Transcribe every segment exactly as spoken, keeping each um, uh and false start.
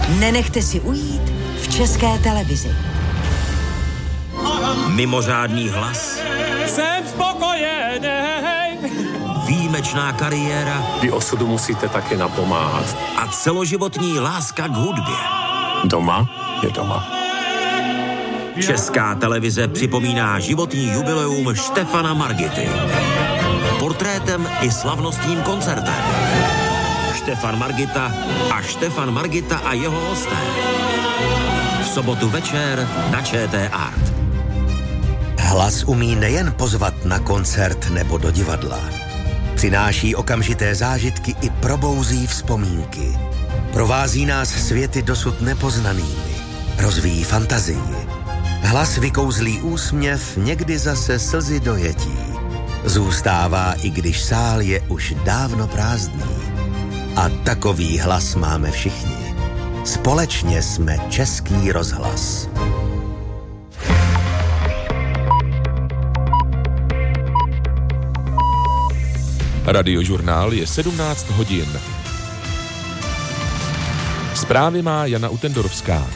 Nenechte si ujít v České televizi. Mimořádný hlas. Jsem spokojený. Výjimečná kariéra. Vy osudu musíte taky napomáhat. A celoživotní láska k hudbě. Doma je doma. Česká televize připomíná životní jubileum Štefana Margity. Portrétem i slavnostním koncertem. Štefan Margita a Štefan Margita a jeho hosté. V sobotu večer na ČT Art. Hlas umí nejen pozvat na koncert nebo do divadla. Přináší okamžité zážitky i probouzí vzpomínky. Provází nás světy dosud nepoznanými. Rozvíjí fantazii. Hlas vykouzlí úsměv, někdy zase slzy dojetí. Zůstává, i když sál je už dávno prázdný. A takový hlas máme všichni. Společně jsme Český rozhlas. Radiožurnál je sedmnáct hodin. Zprávy má Jana Utendorovská.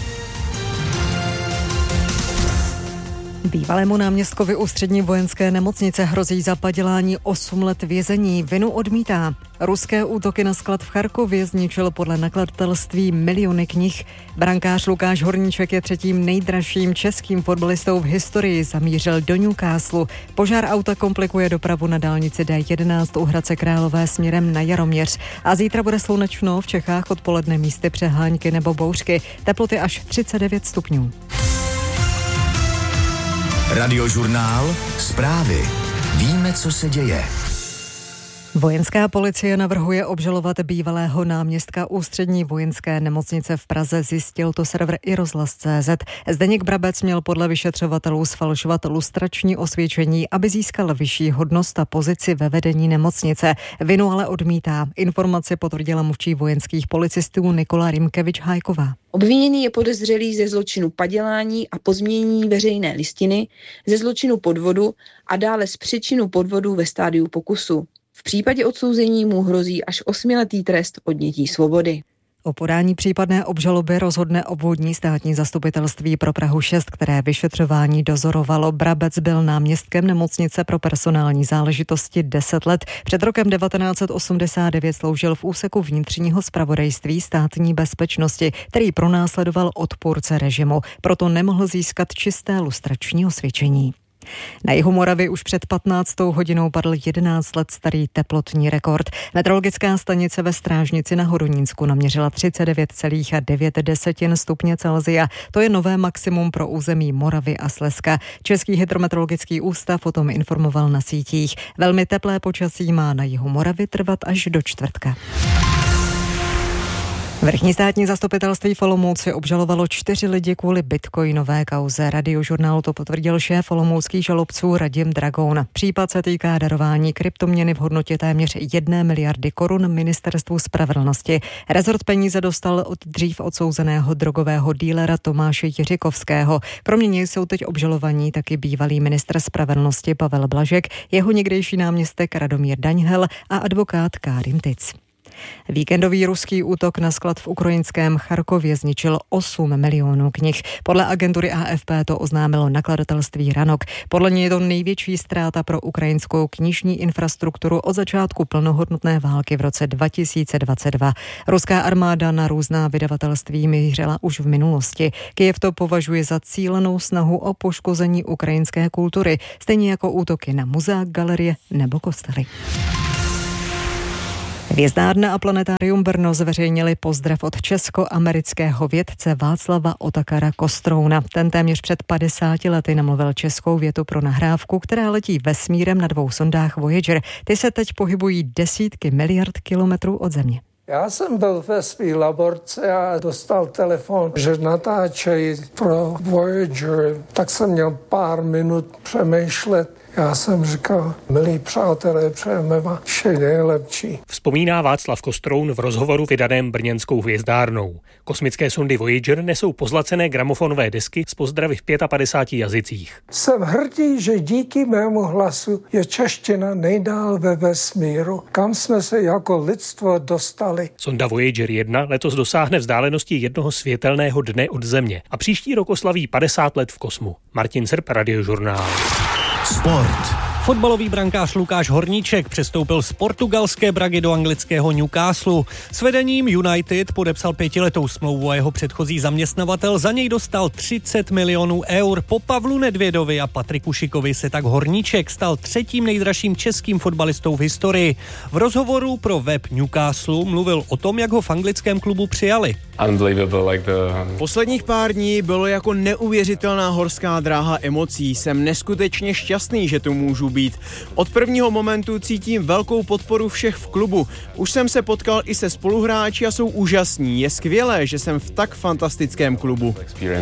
Bývalému náměstkovi Ústřední vojenské nemocnice hrozí za padělání osm let vězení. Vinu odmítá. Ruské útoky na sklad v Charkově zničil podle nakladatelství miliony knih. Brankář Lukáš Horníček je třetím nejdražším českým fotbalistou v historii. Zamířil do Newcastle. Požár auta komplikuje dopravu na dálnici D jedenáct u Hradce Králové směrem na Jaroměř. A zítra bude slunečno, v Čechách odpoledne místy přehánky nebo bouřky. Teploty až třicet devět stupňů. Radiožurnál, zprávy. Víme, co se děje. Vojenská policie navrhuje obžalovat bývalého náměstka Ústřední vojenské nemocnice v Praze, zjistil to server i rozhlas tečka cé zet. Zdeněk Brabec měl podle vyšetřovatelů sfalšovat lustrační osvědčení, aby získal vyšší hodnost a pozici ve vedení nemocnice. Vinu ale odmítá. Informaci potvrdila mluvčí vojenských policistů Nikola Rimkevič-Hájková. Obviněný je podezřelý ze zločinu padělání a pozměnění veřejné listiny, ze zločinu podvodu a dále z příčinu podvodu ve stádiu pokusu. V případě odsouzení mu hrozí až osmiletý trest odnětí svobody. O podání případné obžaloby rozhodne obvodní státní zastupitelství pro Prahu šest, které vyšetřování dozorovalo. Brabec byl náměstkem nemocnice pro personální záležitosti deset let. Před rokem devatenáct osmdesát devět sloužil v úseku vnitřního zpravodajství státní bezpečnosti, který pronásledoval odpůrce režimu. Proto nemohl získat čisté lustrační osvědčení. Na jihu Moravy už před patnáctou hodinou padl jedenáct let starý teplotní rekord. Meteorologická stanice ve Strážnici na Hodonínsku naměřila třicet devět celá devět stupně Celsia. To je nové maximum pro území Moravy a Slezska. Český hydrometeorologický ústav o tom informoval na sítích. Velmi teplé počasí má na jihu Moravy trvat až do čtvrtka. Vrchní státní zastupitelství v Olomouci obžalovalo čtyři lidi kvůli bitcoinové kauze. Radiožurnálu to potvrdil šéf olomouckých žalobců Radim Dragoun. Případ se týká darování kryptoměny v hodnotě téměř jedné miliardy korun ministerstvu spravedlnosti. Rezort peníze dostal od dřív odsouzeného drogového dílera Tomáše Jiřikovského. Kromě něj jsou teď obžalovaní taky bývalý ministr spravedlnosti Pavel Blažek, jeho někdejší náměstek Radomír Daňhel a advokát Kárim Tic. Víkendový ruský útok na sklad v ukrajinském Charkově zničil osm milionů knih. Podle agentury A F P to oznámilo nakladatelství Ranok. Podle něj je to největší ztráta pro ukrajinskou knižní infrastrukturu od začátku plnohodnotné války v roce dva tisíce dvacet dva. Ruská armáda na různá vydavatelství mířila už v minulosti. Kyjev to považuje za cílenou snahu o poškození ukrajinské kultury, stejně jako útoky na muzea, galerie nebo kostely. Hvězdárna a planetárium Brno zveřejnili pozdrav od česko-amerického vědce Václava Otakara Kostrouna. Ten téměř před padesáti lety namluvil českou větu pro nahrávku, která letí vesmírem na dvou sondách Voyager. Ty se teď pohybují desítky miliard kilometrů od Země. Já jsem byl ve své laborce a dostal telefon, že natáčejí pro Voyager, tak jsem měl pár minut přemýšlet. Já jsem říkal, milí přátelé, přejeme vám vše nejlepší. Vzpomíná Václav Kostroun v rozhovoru vydaném brněnskou hvězdárnou. Kosmické sondy Voyager nesou pozlacené gramofonové desky s pozdravy v padesát pěti jazycích. Jsem hrdý, že díky mému hlasu je čeština nejdál ve vesmíru, kam jsme se jako lidstvo dostali. Sonda Voyager jedna letos dosáhne vzdálenosti jednoho světelného dne od Země a příští rok oslaví padesát let v kosmu. Martin Srp, Radiožurnál. Sport. Fotbalový brankář Lukáš Horníček přestoupil z portugalské Bragy do anglického Newcastle. S vedením United podepsal pětiletou smlouvu a jeho předchozí zaměstnavatel za něj dostal třicet milionů eur. Po Pavlu Nedvědovi a Patriku Šikovi se tak Horníček stal třetím nejdražším českým fotbalistou v historii. V rozhovoru pro web Newcastle mluvil o tom, jak ho v anglickém klubu přijali. Posledních pár dní bylo jako neuvěřitelná horská dráha emocí. Jsem neskutečně šťastný, že tu můžu být. Od prvního momentu cítím velkou podporu všech v klubu. Už jsem se potkal i se spoluhráči a jsou úžasní. Je skvělé, že jsem v tak fantastickém klubu.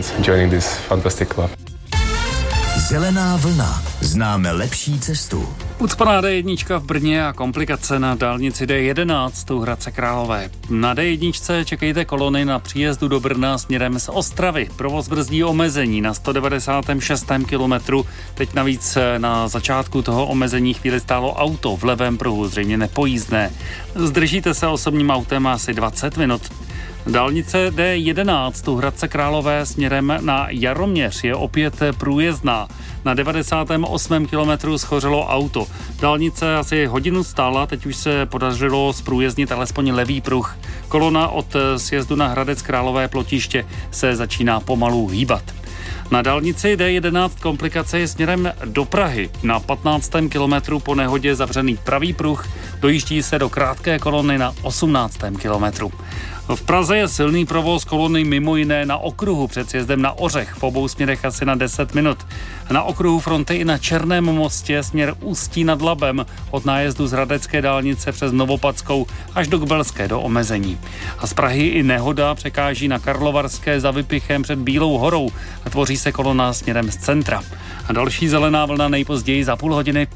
Zelená vlna. Známe lepší cestu. Ucpaná dé jedna v Brně a komplikace na dálnici dé jedenáct u Hradce Králové. Na dé jedna čekejte kolony na příjezdu do Brna směrem z Ostravy. Provoz brzdí omezení na sto devadesátém šestém kilometru. Teď navíc na začátku toho omezení chvíli stálo auto v levém pruhu, zřejmě nepojízdné. Zdržíte se osobním autem asi dvacet minut. Dálnice dé jedenáct u Hradce Králové směrem na Jaroměř je opět průjezdná. Na devadesátém osmém kilometru schořelo auto. Dálnice asi hodinu stála, teď už se podařilo zprůjezdnit alespoň levý pruh. Kolona od sjezdu na Hradec Králové Plottiště se začíná pomalu hýbat. Na dálnici dé jedenáct komplikace je směrem do Prahy. Na patnáctém kilometru po nehodě zavřený pravý pruh, dojíždí se do krátké kolony na osmnáctém kilometru. V Praze je silný provoz kolony mimo jiné na okruhu před sjezdem na Ořech, v obou směrech asi na deset minut. Na okruhu fronty i na Černém mostě směr Ústí nad Labem od nájezdu z Hradecké dálnice přes Novopadskou až do Kbelské do omezení. A z Prahy i nehoda překáží na Karlovarské za Vypichem před Bílou horou a tvoří se kolona směrem z centra. A další zelená vlna nejpozději za půl hodiny.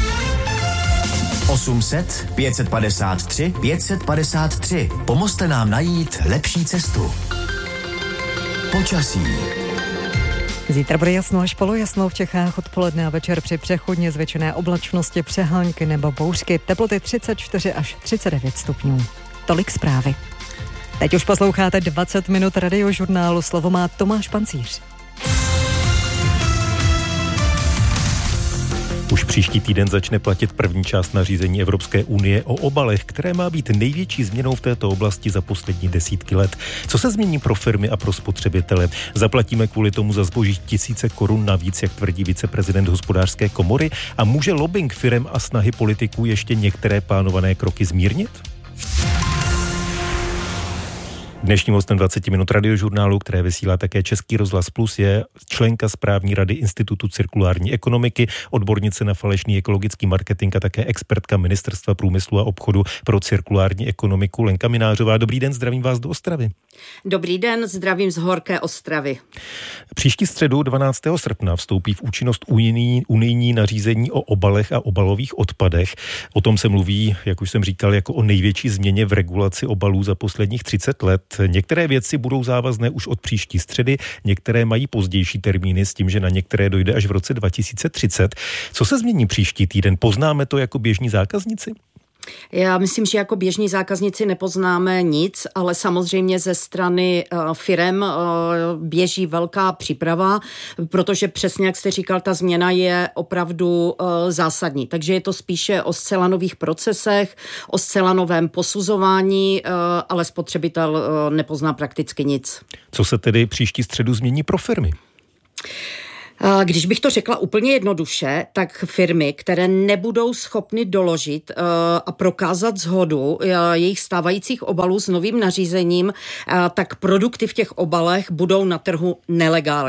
osm set pět set padesát tři pět set padesát tři. Pomozte nám najít lepší cestu. Počasí. Zítra bude jasno až polojasno v Čechách, odpoledne a večer při přechodně zvětšené oblačnosti, přehánky nebo bouřky. Teploty třicet čtyři až třicet devět stupňů. Tolik zprávy. Teď už posloucháte dvacet minut Radiožurnálu. Slovo má Tomáš Pancíř. Už příští týden začne platit první část nařízení Evropské unie o obalech, které má být největší změnou v této oblasti za poslední desítky let. Co se změní pro firmy a pro spotřebitele? Zaplatíme kvůli tomu za zboží tisíce korun navíc, jak tvrdí viceprezident hospodářské komory? A může lobbying firem a snahy politiků ještě některé plánované kroky zmírnit? Dnešním hostem dvacet minut Radiožurnálu, které vysílá také Český rozhlas Plus, je členka správní rady Institutu cirkulární ekonomiky, odbornice na falešný ekologický marketing a také expertka Ministerstva průmyslu a obchodu pro cirkulární ekonomiku Lenka Minářová. Dobrý den, zdravím vás do Ostravy. Dobrý den, zdravím z horké Ostravy. Příští středu dvanáctého srpna vstoupí v účinnost unijní, unijní nařízení o obalech a obalových odpadech. O tom se mluví, jak už jsem říkal, jako o největší změně v regulaci obalů za posledních třicet let. Některé věci budou závazné už od příští středy, některé mají pozdější termíny s tím, že na některé dojde až v roce dva tisíce třicet. Co se změní příští týden? Poznáme to jako běžní zákazníci? Já myslím, že jako běžní zákazníci nepoznáme nic, ale samozřejmě ze strany uh, firem uh, běží velká příprava, protože přesně, jak jste říkal, ta změna je opravdu uh, zásadní. Takže je to spíše o zcela nových procesech, o zcela novém posuzování, uh, ale spotřebitel uh, nepozná prakticky nic. Co se tedy příští středu změní pro firmy? Když bych to řekla úplně jednoduše, tak firmy, které nebudou schopny doložit uh, a prokázat shodu uh, jejich stávajících obalů s novým nařízením, uh, tak produkty v těch obalech budou na trhu nelegálně.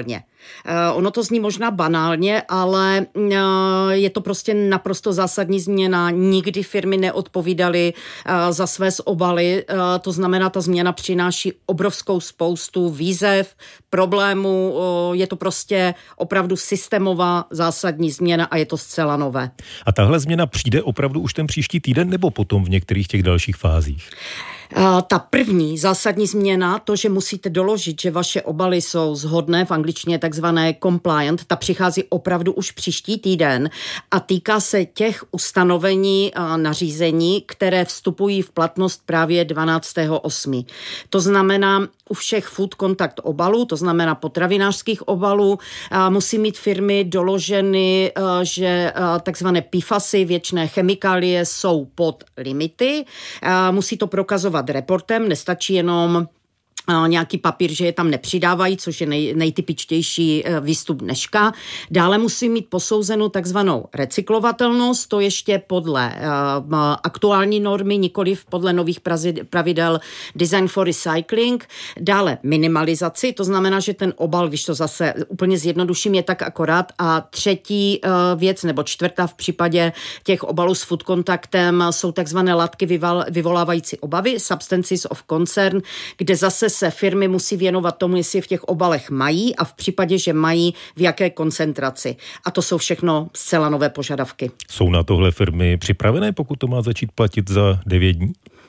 Ono to zní možná banálně, ale je to prostě naprosto zásadní změna. Nikdy firmy neodpovídaly za své obaly. To znamená, ta změna přináší obrovskou spoustu výzev, problémů. Je to prostě opravdu systémová zásadní změna a je to zcela nové. A tahle změna přijde opravdu už ten příští týden nebo potom v některých těch dalších fázích? Ta první zásadní změna, to, že musíte doložit, že vaše obaly jsou shodné, v angličtině takzvané compliant, ta přichází opravdu už příští týden a týká se těch ustanovení a nařízení, které vstupují v platnost právě dvanáctého osmého To znamená u všech food contact obalů, to znamená potravinářských obalů, musí mít firmy doloženy, že takzvané P F A Sy, věčné chemikálie, jsou pod limity. Musí to prokazovat reportem, nestačí jenom nějaký papír, že je tam nepřidávají, což je nej, nejtypičtější výstup dneška. Dále musí mít posouzenou takzvanou recyklovatelnost, to ještě podle uh, aktuální normy, nikoliv podle nových pravidel Design for Recycling. Dále minimalizaci, to znamená, že ten obal, když to zase úplně zjednoduším, je tak akorát. A třetí uh, věc, nebo čtvrtá v případě těch obalů s food contactem jsou takzvané látky vyval, vyvolávající obavy, substances of concern, kde zase se firmy musí věnovat tomu, jestli v těch obalech mají a v případě, že mají, v jaké koncentraci. A to jsou všechno zcela nové požadavky. Jsou na tohle firmy připravené, pokud to má začít platit za devět dní?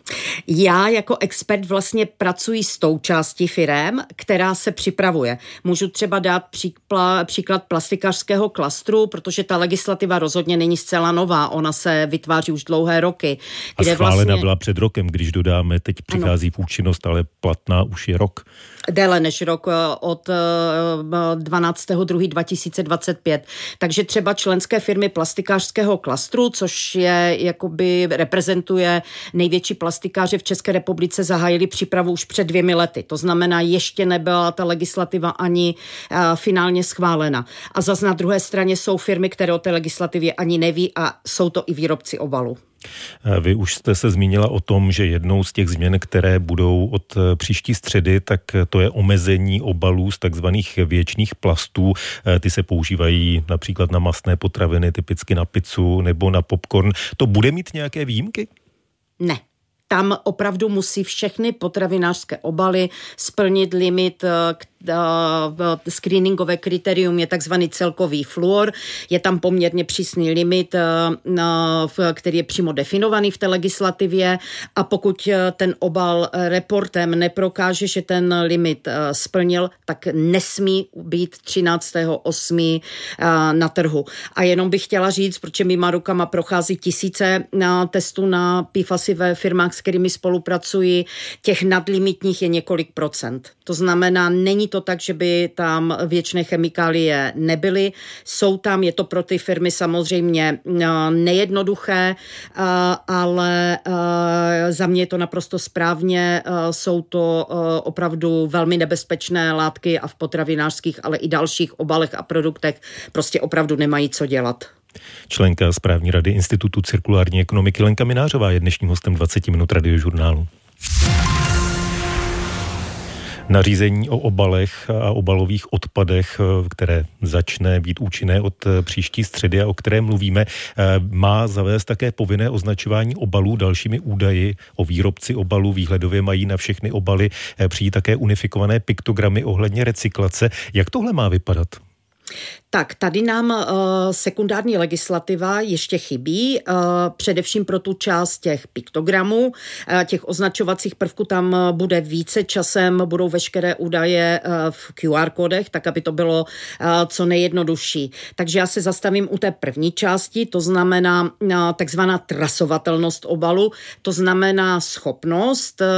Já jako expert vlastně pracuji s tou částí firem, která se připravuje. Můžu třeba dát příkla, příklad plastikářského klastru, protože ta legislativa rozhodně není zcela nová, ona se vytváří už dlouhé roky. A schválena vlastně byla před rokem, když dodáme, teď přichází ano. v účinnost, ale platná už je rok. Déle než rok, od dvanáctého druhého dva tisíce dvacet pět. Takže třeba členské firmy plastikářského klastru, což je jakoby reprezentuje největší plastikáře v České republice, zahájili přípravu už před dvěmi lety. To znamená, ještě nebyla ta legislativa ani uh, finálně schválena. A zase na druhé straně jsou firmy, které o té legislativě ani neví a jsou to i výrobci obalu. Vy už jste se zmínila o tom, že jednou z těch změn, které budou od příští středy, tak to je omezení obalů z takzvaných věčných plastů. Ty se používají například na mastné potraviny, typicky na pizzu nebo na popcorn. To bude mít nějaké výjimky? Ne. Tam opravdu musí všechny potravinářské obaly splnit limit, screeningové kritérium je takzvaný celkový fluor. Je tam poměrně přísný limit, který je přímo definovaný v té legislativě a pokud ten obal reportem neprokáže, že ten limit splnil, tak nesmí být třináctého osmého na trhu. A jenom bych chtěla říct, protože mýma rukama prochází tisíce testů na P F A Sy ve firmách, s kterými spolupracuji, těch nadlimitních je několik procent. To znamená, není to tak, že by tam věčné chemikálie nebyly. Jsou tam, je to pro ty firmy samozřejmě nejednoduché, ale za mě je to naprosto správně. Jsou to opravdu velmi nebezpečné látky a v potravinářských, ale i dalších obalech a produktech prostě opravdu nemají co dělat. Členka správní rady Institutu cirkulární ekonomiky Lenka Minářová je dnešním hostem dvacet minut Radiožurnálu. Nařízení o obalech a obalových odpadech, které začne být účinné od příští středy a o které mluvíme, má zavést také povinné označování obalů dalšími údaji o výrobci obalů. Výhledově mají na všechny obaly přijít také unifikované piktogramy ohledně recyklace. Jak tohle má vypadat? Tak tady nám uh, sekundární legislativa ještě chybí, uh, především pro tu část těch piktogramů, uh, těch označovacích prvků tam bude více časem, budou veškeré údaje uh, v Q R kódech, tak aby to bylo uh, co nejjednodušší. Takže já se zastavím u té první části, to znamená uh, takzvaná trasovatelnost obalu, to znamená schopnost uh,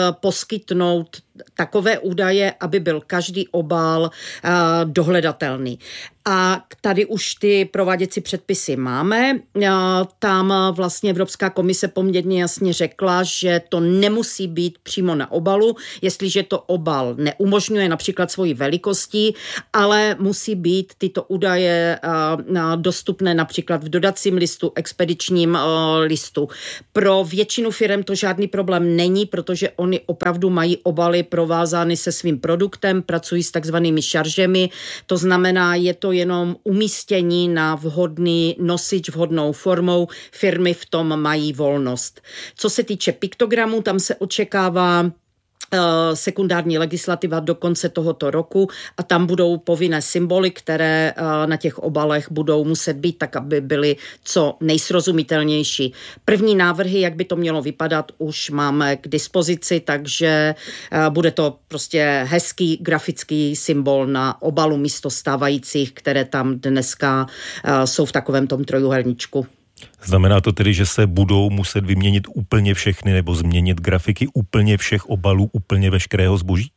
poskytnout takové údaje, aby byl každý obal uh, dohledatelný. A tady už ty prováděcí předpisy máme. Tam vlastně Evropská komise poměrně jasně řekla, že to nemusí být přímo na obalu, jestliže to obal neumožňuje například svoji velikostí, ale musí být tyto údaje dostupné například v dodacím listu, expedičním listu. Pro většinu firem to žádný problém není, protože oni opravdu mají obaly provázány se svým produktem, pracují s takzvanými šaržemi, to znamená, je to jenom umístění na vhodný nosič, vhodnou formou, firmy v tom mají volnost. Co se týče piktogramů, tam se očekává sekundární legislativa do konce tohoto roku a tam budou povinné symboly, které na těch obalech budou muset být tak, aby byly co nejsrozumitelnější. První návrhy, jak by to mělo vypadat, už máme k dispozici, takže bude to prostě hezký grafický symbol na obalu místo stávajících, které tam dneska jsou v takovém tom trojuhelníčku. Znamená to tedy, že se budou muset vyměnit úplně všechny nebo změnit grafiky úplně všech obalů, úplně veškerého zboží?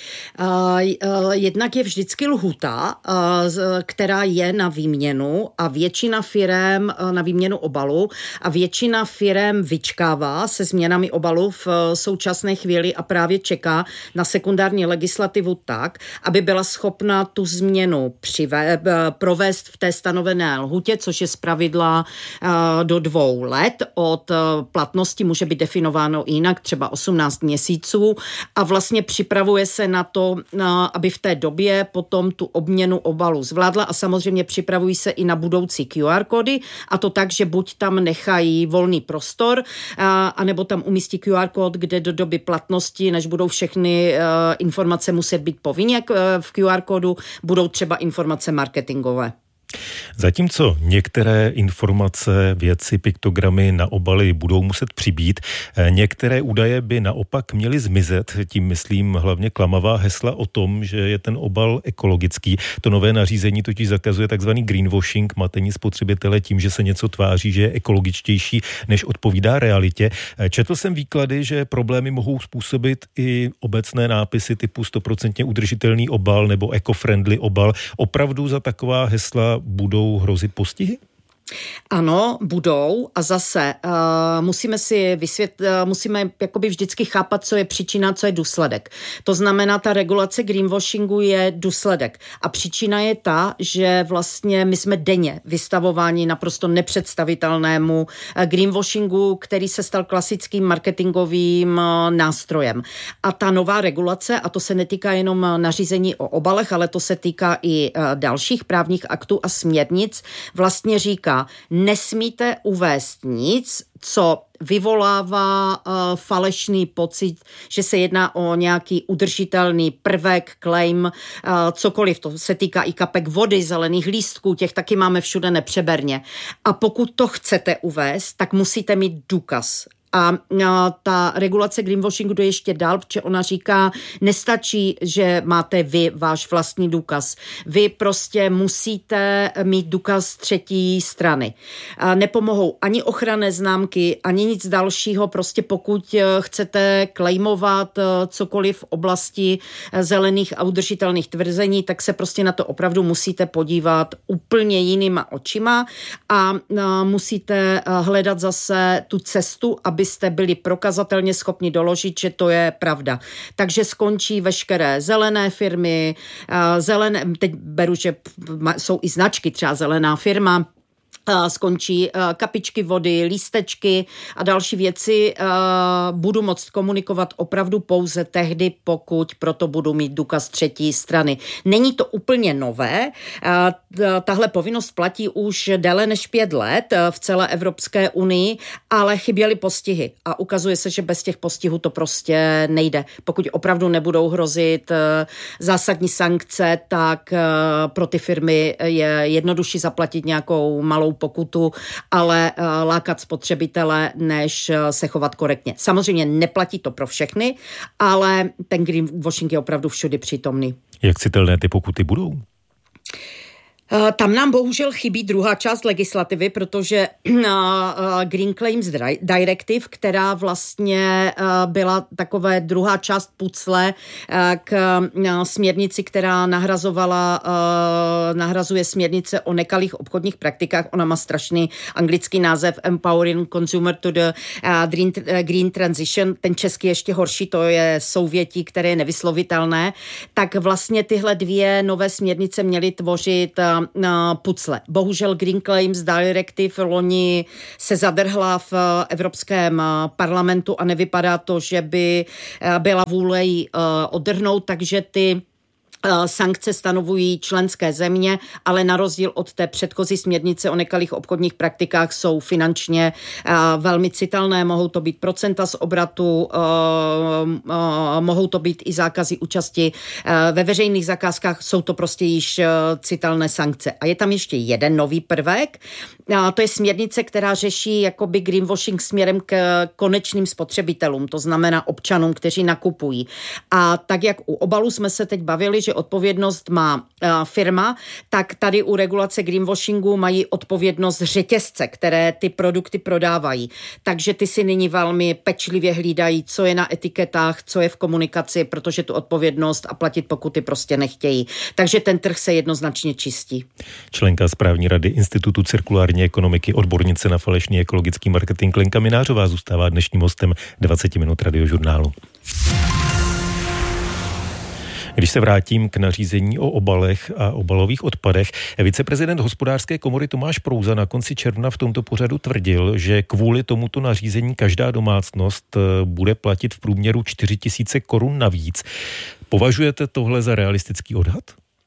Jednak je vždycky lhůta, která je na výměnu a většina firem na výměnu obalu a většina firem vyčkává se změnami obalu v současné chvíli a právě čeká na sekundární legislativu tak, aby byla schopna tu změnu přive, provést v té stanovené lhůtě, což je zpravidla do dvou let. Od platnosti může být definováno jinak, třeba osmnáct měsíců a vlastně připravuje se na to, aby v té době potom tu obměnu obalu zvládla a samozřejmě připravují se i na budoucí Q R kódy a to tak, že buď tam nechají volný prostor, anebo tam umístí Q R kód, kde do doby platnosti, než budou všechny informace muset být povinně v Q R kódu, budou třeba informace marketingové. Zatímco některé informace, věci, piktogramy na obaly budou muset přibýt, některé údaje by naopak měly zmizet, tím myslím hlavně klamavá hesla o tom, že je ten obal ekologický. To nové nařízení totiž zakazuje takzvaný greenwashing, matení spotřebitele tím, že se něco tváří, že je ekologičtější, než odpovídá realitě. Četl jsem výklady, že problémy mohou způsobit i obecné nápisy typu stoprocentně udržitelný obal nebo eco-friendly obal. Opravdu za taková hesla budou hrozit postihy? Ano, budou a zase uh, musíme si vysvětlit, uh, musíme jakoby vždycky chápat, co je příčina, co je důsledek. To znamená, ta regulace greenwashingu je důsledek a příčina je ta, že vlastně my jsme denně vystavováni naprosto nepředstavitelnému uh, greenwashingu, který se stal klasickým marketingovým uh, nástrojem. A ta nová regulace, a to se netýká jenom nařízení o obalech, ale to se týká i uh, dalších právních aktů a směrnic, vlastně říká, nesmíte uvést nic, co vyvolává uh, falešný pocit, že se jedná o nějaký udržitelný prvek, claim, uh, cokoliv. To se týká i kapek vody, zelených lístků, těch taky máme všude nepřeberně. A pokud to chcete uvést, tak musíte mít důkaz. A ta regulace greenwashingu jde ještě dál, protože ona říká, nestačí, že máte vy váš vlastní důkaz. Vy prostě musíte mít důkaz třetí strany. A nepomohou ani ochranné známky, ani nic dalšího, prostě pokud chcete claimovat cokoliv v oblasti zelených a udržitelných tvrzení, tak se prostě na to opravdu musíte podívat úplně jinýma očima a musíte hledat zase tu cestu, aby abyste byli prokazatelně schopni doložit, že to je pravda. Takže skončí veškeré zelené firmy, zelené, teď beru, že jsou i značky, třeba zelená firma, skončí kapičky vody, lístečky a další věci. Budu moct komunikovat opravdu pouze tehdy, pokud proto budu mít důkaz třetí strany. Není to úplně nové. Tahle povinnost platí už déle než pět let v celé Evropské unii, ale chyběly postihy. A ukazuje se, že bez těch postihů to prostě nejde. Pokud opravdu nebudou hrozit zásadní sankce, tak pro ty firmy je jednodušší zaplatit nějakou malou pokutu, ale lákat spotřebitele, než se chovat korektně. Samozřejmě neplatí to pro všechny, ale ten greenwashing je opravdu všude přítomný. Jak citelné ty pokuty budou? Tam nám bohužel chybí druhá část legislativy, protože Green Claims Directive, která vlastně byla takové druhá část pucle k směrnici, která nahrazovala, nahrazuje směrnice o nekalých obchodních praktikách. Ona má strašný anglický název Empowering Consumer to the Green, green Transition. Ten český ještě horší, to je souvětí, které je nevyslovitelné. Tak vlastně tyhle dvě nové směrnice měly tvořit na pucle. Bohužel Green Claims Directive loni se zadrhla v Evropském parlamentu a nevypadá to, že by byla vůle ji odrhnout, takže ty sankce stanovují členské země, ale na rozdíl od té předchozí směrnice o nekalých obchodních praktikách jsou finančně velmi citelné. Mohou to být procenta z obratu, mohou to být i zákazy účasti ve veřejných zakázkách, jsou to prostě již citelné sankce. A je tam ještě jeden nový prvek, to je směrnice, která řeší jakoby greenwashing směrem k konečným spotřebitelům, to znamená občanům, kteří nakupují. A tak, jak u obalu jsme se teď bavili, že odpovědnost má firma, tak tady u regulace greenwashingu mají odpovědnost řetězce, které ty produkty prodávají. Takže ty si nyní velmi pečlivě hlídají, co je na etiketách, co je v komunikaci, protože tu odpovědnost a platit pokuty prostě nechtějí. Takže ten trh se jednoznačně čistí. Členka správní rady Institutu cirkulární ekonomiky, odbornice na falešný ekologický marketing Lenka Minářová zůstává dnešním hostem dvacet minut Radiožurnálu. Když se vrátím k nařízení o obalech a obalových odpadech, viceprezident Hospodářské komory Tomáš Prouza na konci června v tomto pořadu tvrdil, že kvůli tomuto nařízení každá domácnost bude platit v průměru čtyři tisíce korun navíc. Považujete tohle za realistický odhad?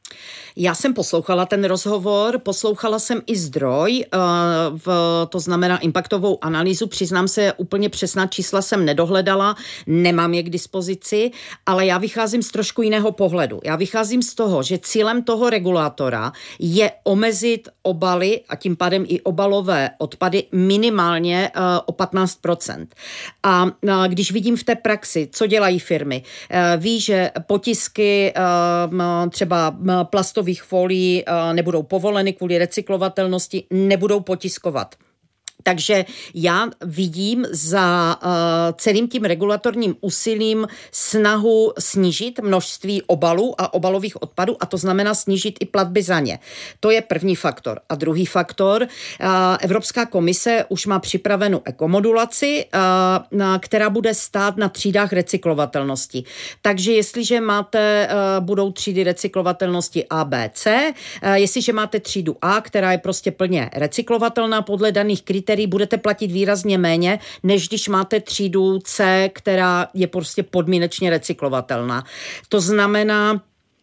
Já jsem poslouchala ten rozhovor, poslouchala jsem i zdroj, v, to znamená impaktovou analýzu, přiznám se, úplně přesná čísla jsem nedohledala, nemám je k dispozici, ale já vycházím z trošku jiného pohledu. Já vycházím z toho, že cílem toho regulátora je omezit obaly a tím pádem i obalové odpady minimálně o patnáct procent. A když vidím v té praxi, co dělají firmy, ví, že potisky třeba plastových folií nebudou povoleny kvůli recyklovatelnosti, nebudou potiskovat. Takže já vidím za uh, celým tím regulatorním úsilím snahu snížit množství obalů a obalových odpadů a to znamená snížit i platby za ně. To je první faktor. A druhý faktor, uh, Evropská komise už má připravenou ekomodulaci, uh, na, která bude stát na třídách recyklovatelnosti. Takže jestliže máte, uh, budou třídy recyklovatelnosti A, B, C, uh, jestliže máte třídu A, která je prostě plně recyklovatelná podle daných kritérií, budete platit výrazně méně, než když máte třídu C, která je prostě podmínečně recyklovatelná. To znamená,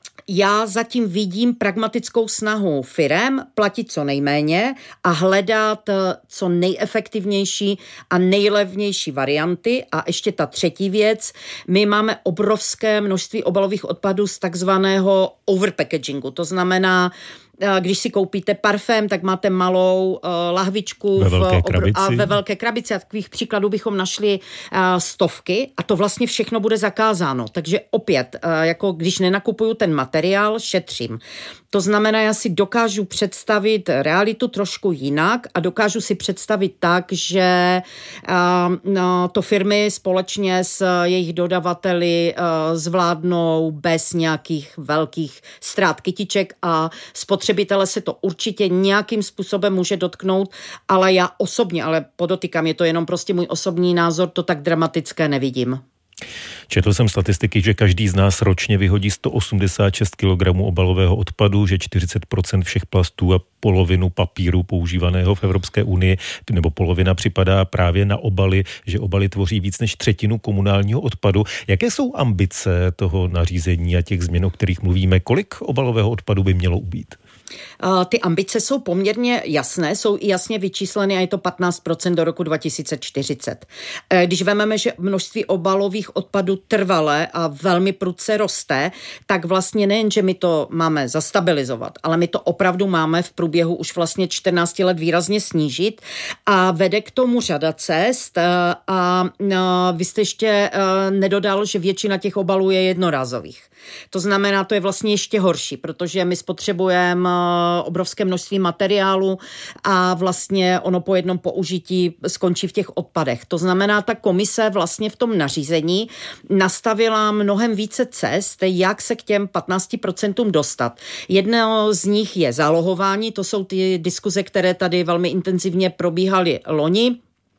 já zatím vidím pragmatickou snahu firem platit co nejméně a hledat co nejefektivnější a nejlevnější varianty. A ještě ta třetí věc, my máme obrovské množství obalových odpadů z takzvaného overpackagingu, to znamená, když si koupíte parfém, tak máte malou uh, lahvičku ve velké v, krabici. a ve velké krabici. A takových příkladů bychom našli uh, stovky a to vlastně všechno bude zakázáno. Takže opět, uh, jako když nenakupuju ten materiál, šetřím. To znamená, já si dokážu představit realitu trošku jinak a dokážu si představit tak, že uh, no, to firmy společně s jejich dodavateli uh, zvládnou bez nějakých velkých ztrát kytiček a spotřebitele se to určitě nějakým způsobem může dotknout, ale já osobně, ale podotýkám, je to jenom prostě můj osobní názor, to tak dramatické nevidím. Četl jsem statistiky, že každý z nás ročně vyhodí sto osmdesát šest kilogramů obalového odpadu, že čtyřicet procent všech plastů a polovinu papíru používaného v Evropské unii, nebo polovina připadá právě na obaly, že obaly tvoří víc než třetinu komunálního odpadu. Jaké jsou ambice toho nařízení a těch změn, o kterých mluvíme? Kolik obalového odpadu by mělo ubýt? Ty ambice jsou poměrně jasné, jsou i jasně vyčísleny a je to patnáct procent do roku dva tisíce čtyřicet. Když vezmeme, že množství obalových odpadů trvale a velmi prudce roste, tak vlastně nejen, že my to máme zastabilizovat, ale my to opravdu máme v průběhu už vlastně čtrnáct let výrazně snížit a vede k tomu řada cest a vy jste ještě nedodal, že většina těch obalů je jednorázových. To znamená, to je vlastně ještě horší, protože my spotřebujeme obrovské množství materiálu a vlastně ono po jednom použití skončí v těch odpadech. To znamená, ta komise vlastně v tom nařízení nastavila mnohem více cest, jak se k těm patnácti procentům dostat. Jedno z nich je zálohování, to jsou ty diskuze, které tady velmi intenzivně probíhaly loni.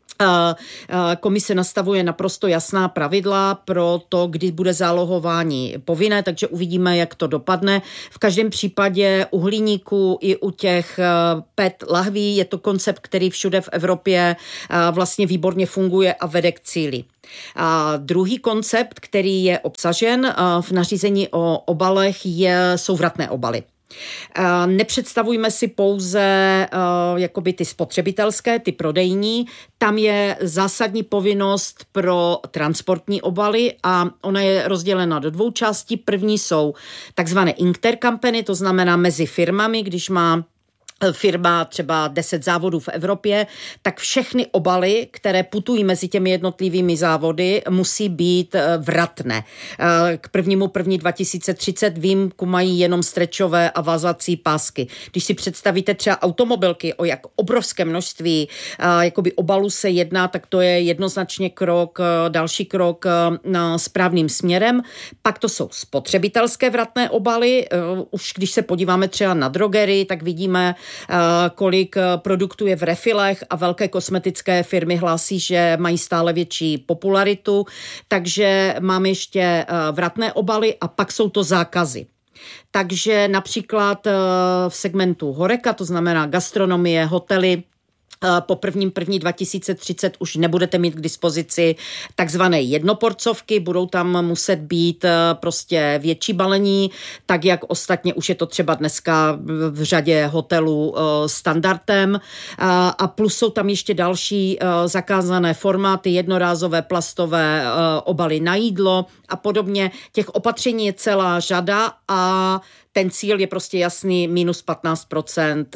Komise nastavuje naprosto jasná pravidla pro to, kdy bude zálohování povinné, takže uvidíme, jak to dopadne. V každém případě u hliníku i u těch P E T lahví je to koncept, který všude v Evropě vlastně výborně funguje a vede k cíli. A druhý koncept, který je obsažen v nařízení o obalech, je, jsou vratné obaly. Nepředstavujme si pouze jakoby ty spotřebitelské, ty prodejní. Tam je zásadní povinnost pro transportní obaly a ona je rozdělena do dvou částí. První jsou takzvané intercompany, to znamená mezi firmami, když má firma třeba deset závodů v Evropě, tak všechny obaly, které putují mezi těmi jednotlivými závody, musí být vratné. K prvnímu první dva tisíce třicet výjimku mají jenom strečové a vázací pásky. Když si představíte třeba automobilky, o jak obrovské množství jakoby obalů se jedná, tak to je jednoznačně krok, další krok správným směrem. Pak to jsou spotřebitelské vratné obaly. Už když se podíváme třeba na drogery, tak vidíme, kolik produktů je v refilech a velké kosmetické firmy hlásí, že mají stále větší popularitu, takže máme ještě vratné obaly a pak jsou to zákazy. Takže například v segmentu Horeca, to znamená gastronomie, hotely, po prvním první dva tisíce třicet už nebudete mít k dispozici takzvané jednoporcovky, budou tam muset být prostě větší balení, tak jak ostatně už je to třeba dneska v řadě hotelů standardem. A plus jsou tam ještě další zakázané formáty, jednorázové plastové obaly na jídlo a podobně. Těch opatření je celá řada a ten cíl je prostě jasný, minus patnáct procent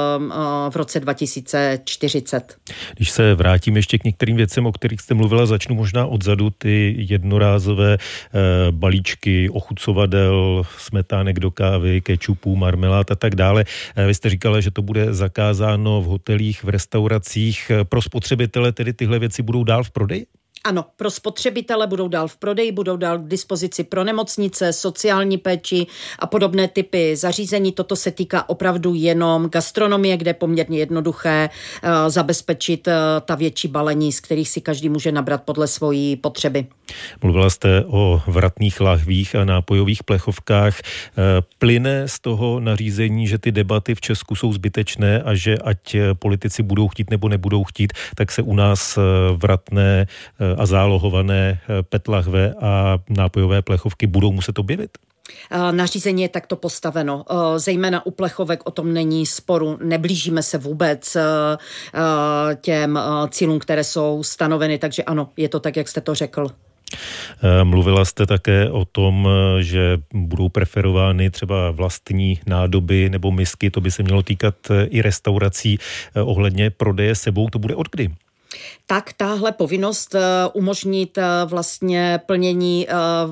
v roce dva tisíce čtyřicet. Když se vrátím ještě k některým věcem, o kterých jste mluvila, začnu možná odzadu, ty jednorázové balíčky ochucovadel, smetánek do kávy, kečupů, marmelád a tak dále. Vy jste říkala, že to bude zakázáno v hotelích, v restauracích. Pro spotřebitele tedy tyhle věci budou dál v prodeji? Ano, pro spotřebitele budou dál v prodeji, budou dál k dispozici pro nemocnice, sociální péči a podobné typy zařízení. Toto se týká opravdu jenom gastronomie, kde je poměrně jednoduché uh, zabezpečit uh, ta větší balení, z kterých si každý může nabrat podle svojí potřeby. Mluvila jste o vratných lahvích a nápojových plechovkách. Plyne z toho nařízení, že ty debaty v Česku jsou zbytečné a že ať politici budou chtít nebo nebudou chtít, tak se u nás vratné a zálohované P E T lahve a nápojové plechovky budou muset objevit? Nařízení je takto postaveno. Zejména u plechovek o tom není sporu. Neblížíme se vůbec těm cílům, které jsou stanoveny, takže ano, je to tak, jak jste to řekl. Mluvila jste také o tom, že budou preferovány třeba vlastní nádoby nebo misky, to by se mělo týkat i restaurací ohledně prodeje sebou, to bude od kdy? Tak tahle povinnost umožnit vlastně plnění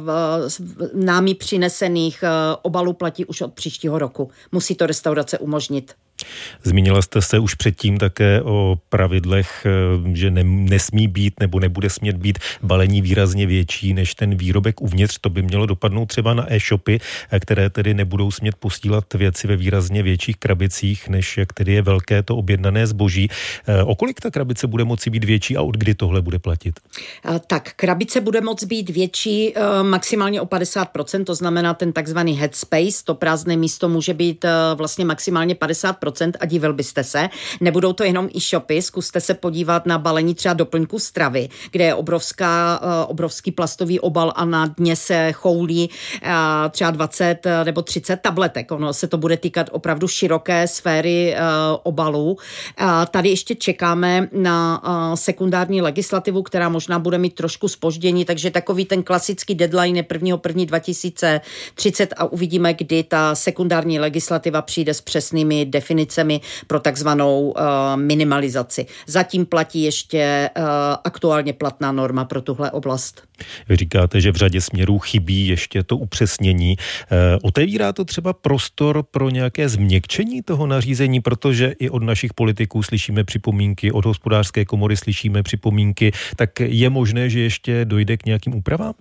námi přinesených obalů platí už od příštího roku. Musí to restaurace umožnit. Zmínila jste se už předtím také o pravidlech, že ne, nesmí být nebo nebude smět být balení výrazně větší než ten výrobek uvnitř. To by mělo dopadnout třeba na e-shopy, které tedy nebudou smět posílat věci ve výrazně větších krabicích, než jak tedy je velké to objednané zboží. O kolik ta krabice bude moci být větší a od kdy tohle bude platit? Tak, krabice bude moct být větší maximálně o padesát procent, to znamená ten takzvaný headspace, to prázdné místo může být vlastně maximálně padesát procent a divil byste se. Nebudou to jenom e-shopy, zkuste se podívat na balení třeba doplňku stravy, kde je obrovská, obrovský plastový obal a na dně se choulí třeba dvacet nebo třicet tabletek. Ono se to bude týkat opravdu široké sféry obalů. Tady ještě čekáme na sekundární legislativu, která možná bude mít trošku zpoždění, takže takový ten klasický deadline je prvního prvního dva tisíce třicet a uvidíme, kdy ta sekundární legislativa přijde s přesnými definicemi definicemi pro takzvanou uh, minimalizaci. Zatím platí ještě uh, aktuálně platná norma pro tuhle oblast. Vy říkáte, že v řadě směrů chybí ještě to upřesnění. E, otevírá to třeba prostor pro nějaké změkčení toho nařízení, protože i od našich politiků slyšíme připomínky, od hospodářské komory slyšíme připomínky, tak je možné, že ještě dojde k nějakým úpravám?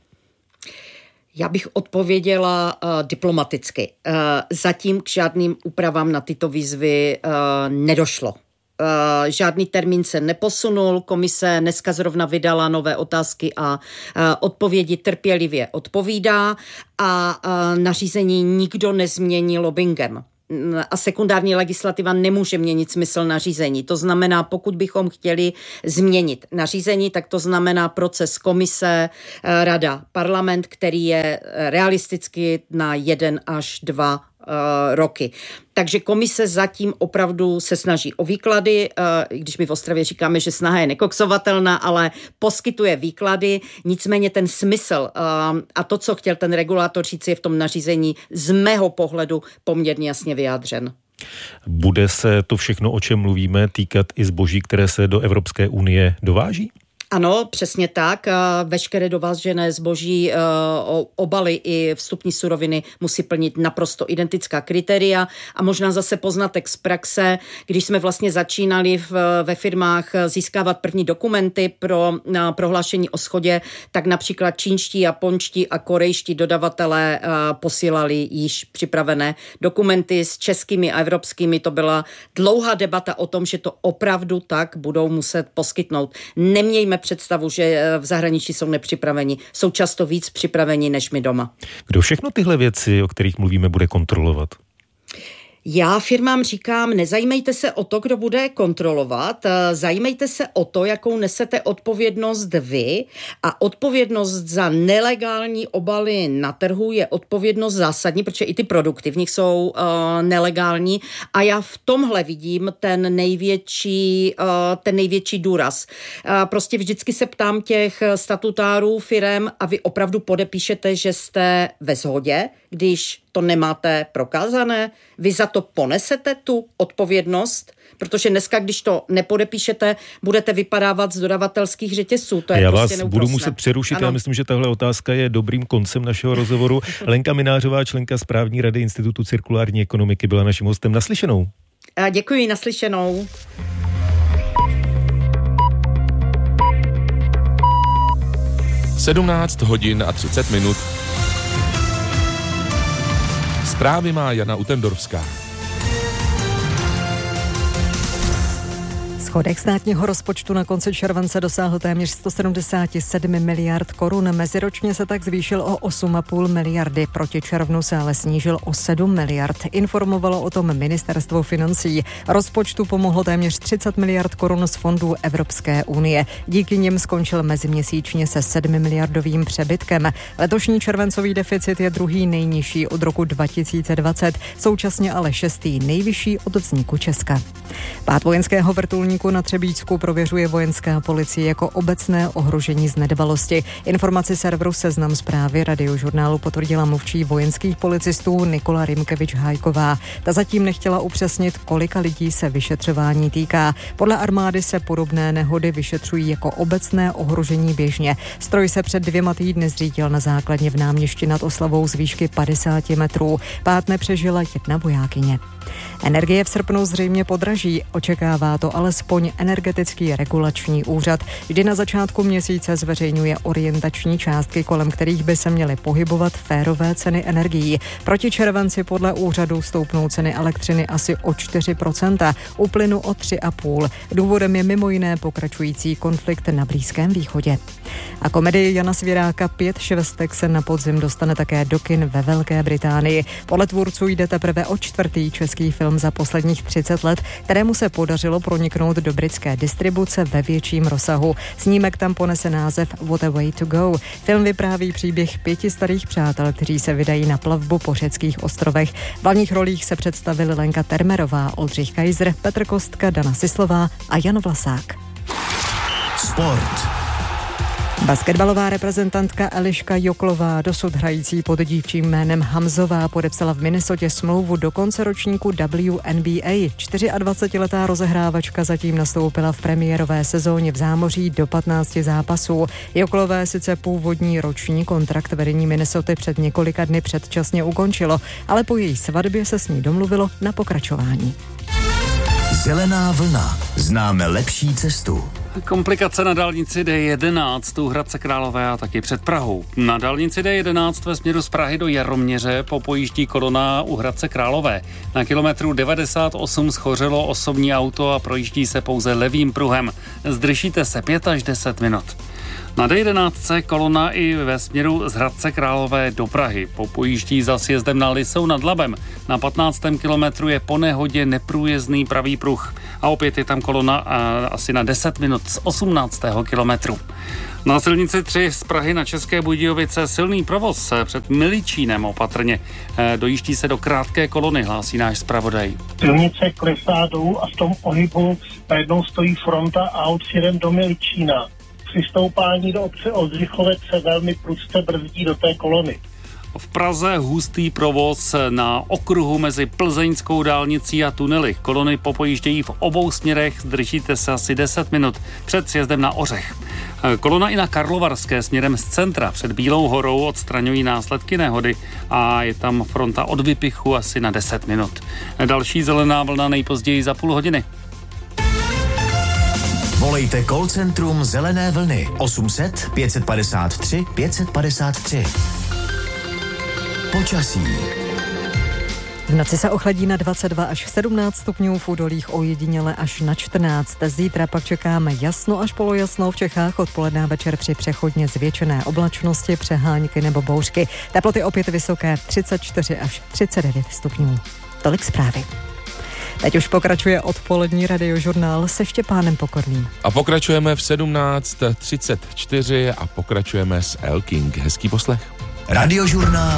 Já bych odpověděla uh, diplomaticky. Uh, zatím k žádným úpravám na tyto výzvy uh, nedošlo. Uh, žádný termín se neposunul, komise dneska zrovna vydala nové otázky a uh, odpovědi trpělivě odpovídá a uh, nařízení nikdo nezmění lobbingem. A sekundární legislativa nemůže měnit smysl nařízení. To znamená, pokud bychom chtěli změnit nařízení, tak to znamená proces komise, rada, parlament, který je realisticky na jeden až dva uh, roky. Takže komise zatím opravdu se snaží o výklady, když my v Ostravě říkáme, že snaha je nekoksovatelná, ale poskytuje výklady, nicméně ten smysl a to, co chtěl ten regulátor říct, je v tom nařízení z mého pohledu poměrně jasně vyjádřen. Bude se to všechno, o čem mluvíme, týkat i zboží, které se do Evropské unie dováží? Ano, přesně tak. Veškeré dovážené zboží, obaly i vstupní suroviny musí plnit naprosto identická kritéria a možná zase poznatek z praxe, když jsme vlastně začínali v, ve firmách získávat první dokumenty pro prohlášení o shodě, tak například čínští, japonští a korejští dodavatelé posílali již připravené dokumenty s českými a evropskými. To byla dlouhá debata o tom, že to opravdu tak budou muset poskytnout. Nemějme představu, že v zahraničí jsou nepřipraveni. Jsou často víc připraveni než my doma. Kdo všechno tyhle věci, o kterých mluvíme, bude kontrolovat? Já firmám říkám, nezajímejte se o to, kdo bude kontrolovat, zajímejte se o to, jakou nesete odpovědnost vy a odpovědnost za nelegální obaly na trhu je odpovědnost zásadní, protože i ty produkty v nich jsou uh, nelegální a já v tomhle vidím ten největší, uh, ten největší důraz. Uh, prostě vždycky se ptám těch statutárů firem a vy opravdu podepíšete, že jste ve shodě, když to nemáte prokázané, vy za to ponesete tu odpovědnost, protože dneska, když to nepodepíšete, budete vypadávat z dodavatelských řetězců. To je Já prostě vás budu muset přerušit, ano. Já myslím, že tahle otázka je dobrým koncem našeho rozhovoru. Lenka Minářová, členka správní rady Institutu cirkulární ekonomiky, byla naším hostem. Naslyšenou. A děkuji, naslyšenou. sedmnáct hodin a třicet minut. Zprávy má Jana Utendorovská. Schodek státního rozpočtu na konci července dosáhl téměř sto sedmdesát sedm miliard korun. Meziročně se tak zvýšil o osm a půl miliardy. Proti červnu se ale snížil o sedm miliard. Informovalo o tom ministerstvo financí. Rozpočtu pomohlo téměř třicet miliard korun z fondů Evropské unie. Díky nim skončil meziměsíčně se sedmi miliardovým přebytkem. Letošní červencový deficit je druhý nejnižší od roku dva tisíce dvacet, současně ale šestý nejvyšší od vzniku Česka. Pád vojenského vrtulníku na Třebíčsku prověřuje vojenská policie jako obecné ohrožení z nedbalosti. Informaci serveru Seznam Zprávy Radiožurnálu potvrdila mluvčí vojenských policistů Nikola Rimkevič-Hájková. Ta zatím nechtěla upřesnit, kolika lidí se vyšetřování týká. Podle armády se podobné nehody vyšetřují jako obecné ohrožení běžně. Stroj se před dvěma týdny zřítil na základně v Náměšti nad Oslavou z výšky padesát metrů. Pád nepřežila jedna vojákyně. Energie v srpnu zřejmě podraží, očekává to alespoň Energetický regulační úřad, kdy na začátku měsíce zveřejňuje orientační částky, kolem kterých by se měly pohybovat férové ceny energií. Proti červenci podle úřadu stoupnou ceny elektřiny asi o čtyři procenta, u plynu o tři a půl. Důvodem je mimo jiné pokračující konflikt na Blízkém východě. A komedii Jana Svěráka Pět švestek se na podzim dostane také do kin ve Velké Británii. Podle tvůrců jde teprve o čtvrtý český film za posledních třicet let, kterému se podařilo proniknout do britské distribuce ve větším rozsahu. Snímek tam ponese název What a Way to Go. Film vypráví příběh pěti starých přátel, kteří se vydají na plavbu po řeckých ostrovech. V hlavních rolích se představili Lenka Termerová, Oldřich Kaiser, Petr Kostka, Dana Sislová a Jan Vlasák. Sport. Basketbalová reprezentantka Eliška Joklová, dosud hrající pod dívčím jménem Hamzová, podepsala v Minnesotě smlouvu do konce ročníku W N B A. dvacetčtyřletá rozehrávačka zatím nastoupila v premiérové sezóně v zámoří do patnácti zápasů. Joklové sice původní roční kontrakt vedení Minnesoty před několika dny předčasně ukončilo, ale po její svatbě se s ní domluvilo na pokračování. Zelená vlna. Známe lepší cestu. Komplikace na dálnici D jedenáct u Hradce Králové a taky před Prahou. Na dálnici D jedenáct ve směru z Prahy do Jaroměře popojíždí kolona u Hradce Králové. Na kilometru devadesát osm schořelo osobní auto a projíždí se pouze levým pruhem. Zdržíte se pět až deset minut. Na D jedenáct kolona i ve směru z Hradce Králové do Prahy. Popojíždí za sjezdem na Lisou nad Labem. Na patnáctém kilometru je po nehodě neprůjezdný pravý pruh. A opět je tam kolona a, asi na deset minut z osmnáctého kilometru. Na silnici tři z Prahy na České Budějovice silný provoz před Miličínem opatrně. Dojíždí se do krátké kolony, hlásí náš zpravodaj. Silnice klesá dolů a v tom pohybu najednou stojí fronta aut směrem do Miličína. Při stoupání do obce Oldřichovec se velmi prudce brzdí do té kolony. V Praze hustý provoz na okruhu mezi Plzeňskou dálnicí a tunely. Kolony popojíždějí v obou směrech, zdržíte se asi deset minut před sjezdem na Ořech. Kolona i na Karlovarské směrem z centra před Bílou horou odstraňují následky nehody a je tam fronta od Vypichu asi na deset minut. Další zelená vlna nejpozději za půl hodiny. Volejte call centrum Zelené vlny osm set pět padesát tři pět padesát tři. Počasí. V noci se ochladí na dvacet dva až sedmnáct stupňů, v údolích ojediněle až na čtrnáct. Zítra pak čekáme jasno až polojasno v Čechách, odpoledne a večer při přechodně zvětšené oblačnosti, přehánky nebo bouřky. Teploty opět vysoké třicet čtyři až třicet devět stupňů. Tolik zprávy. Teď už pokračuje odpolední radiožurnál se Štěpánem Pokorným. A pokračujeme v sedmnáct třicet čtyři a pokračujeme s El King. Hezký poslech. Radiožurnál